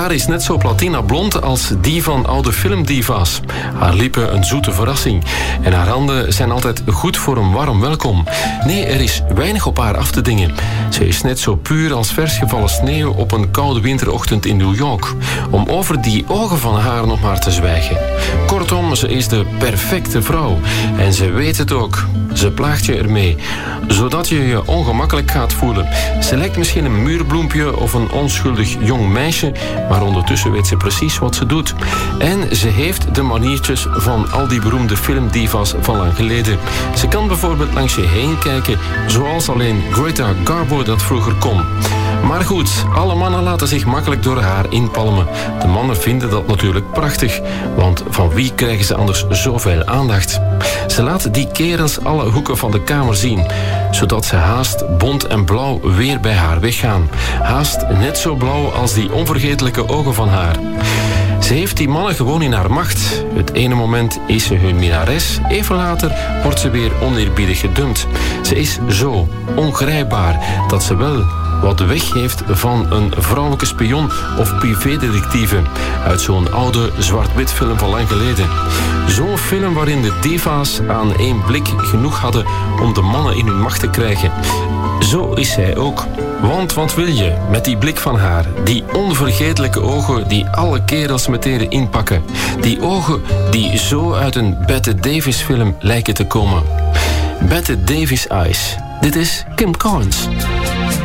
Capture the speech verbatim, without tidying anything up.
haar is net zo platina blond als die van oude filmdiva's. Haar lippen een zoete verrassing. En haar handen zijn altijd goed voor een warm welkom. Nee, er is weinig op haar af te dingen. Ze is net zo puur als versgevallen sneeuw op een koude winterochtend in New York. Om over die ogen van haar nog maar te zwijgen. Kortom, ze is de perfecte vrouw. En ze weet het ook. Ze plaagt je ermee. Zodat je je ongemakkelijk gaat voelen. Ze lijkt misschien een muurbloempje of een onschuldig jong meisje, maar ondertussen weet ze precies wat ze doet. En ze heeft de maniertjes van al die beroemde filmdiva's van lang geleden. Ze kan bijvoorbeeld langs je heen kijken, zoals alleen Greta Garbo dat vroeger kon. Maar goed, alle mannen laten zich makkelijk door haar inpalmen. De mannen vinden dat natuurlijk prachtig, want van wie krijgen ze anders zoveel aandacht? Ze laat die kerels alle hoeken van de kamer zien, zodat ze haast bont en blauw weer bij haar weggaan. Haast net zo blauw als die onvergetelijke ogen van haar. Ze heeft die mannen gewoon in haar macht. Het ene moment is ze hun minnares, even later wordt ze weer oneerbiedig gedumpt. Ze is zo ongrijpbaar dat ze wel wat weg heeft van een vrouwelijke spion of privédetectieve uit zo'n oude zwart-wit film van lang geleden. Zo'n film waarin de diva's aan één blik genoeg hadden om de mannen in hun macht te krijgen. Zo is zij ook. Want wat wil je met die blik van haar? Die onvergetelijke ogen die alle kerels meteen inpakken. Die ogen die zo uit een Bette Davis film lijken te komen. Bette Davis Eyes. Dit is Kim Carnes.